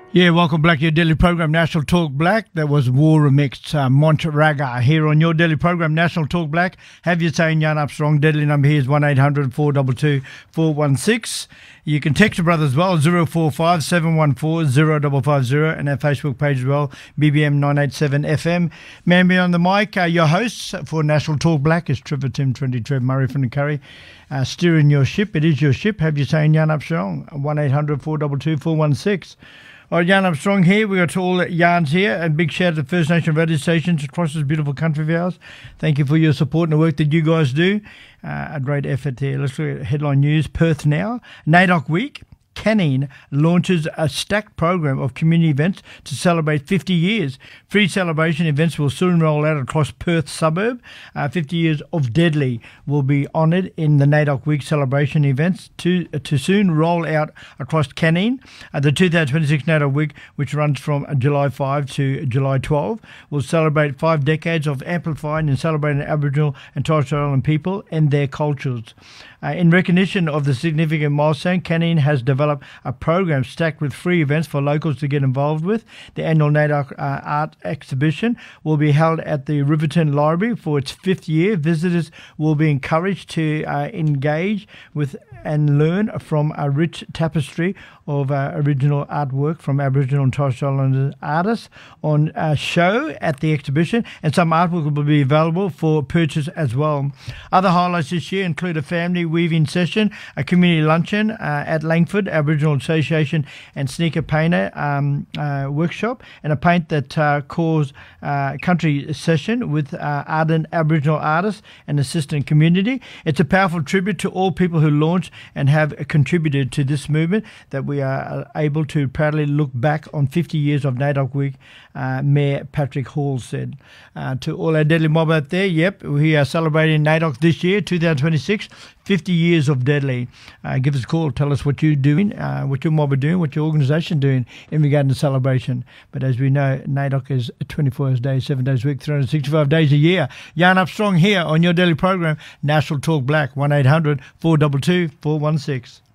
Yeah, welcome back to your daily program, National Talk Black. That was War Remixed Montraga here on your daily program, National Talk Black. Have your say in Yarn Up Strong. Deadly number here is 1-800-422-416. You can text your brother as well, 045-714-0550, and our Facebook page as well, BBM 987 FM. Man beyond the mic, your hosts for National Talk Black is Trevor Tim 20 Trev Murray from the Curry. Steering your ship, it is your ship. Have your say in Yarn Up Strong, 1-800-422-416. All right, Yarn Up Strong here. We got all yarns here. And big shout out to First Nation radio stations across this beautiful country of ours. Thank you for your support and the work that you guys do. A great effort there. Let's look at headline news. Perth now. NAIDOC Week. Canning launches a stacked program of community events to celebrate 50 years. Free celebration events will soon roll out across Perth suburb. 50 years of Deadly will be honoured in the NAIDOC Week celebration events to soon roll out across Canning. The 2026 NAIDOC Week, which runs from July 5 to July 12, will celebrate 5 decades of amplifying and celebrating Aboriginal and Torres Strait Island people and their cultures. In recognition of the significant milestone, Canning has developed a program stacked with free events for locals to get involved with. The annual NAIDOC art exhibition will be held at the Riverton Library for its 5th year. Visitors will be encouraged to engage with and learn from a rich tapestry of original artwork from Aboriginal and Torres Strait Islander artists on show at the exhibition, and some artwork will be available for purchase as well. Other highlights this year include a family weaving session, a community luncheon at Langford Aboriginal Association and sneaker painter workshop, and a paint that cause country session with ardent Aboriginal artists and assistant community. It's a powerful tribute to all people who launched and have contributed to this movement that we are able to proudly look back on 50 years of NAIDOC Week, Mayor Patrick Hall said. To all our Deadly mob out there, yep, we are celebrating NAIDOC this year, 2026, 50 years of Deadly. Give us a call, tell us what you're doing, what your mob are doing, what your organisation doing in regard to celebration. But as we know, NAIDOC is 24 hours a day, 7 days a week, 365 days a year. Yarn Up Strong here on your daily program, National Talk Black, 1-800-422-416.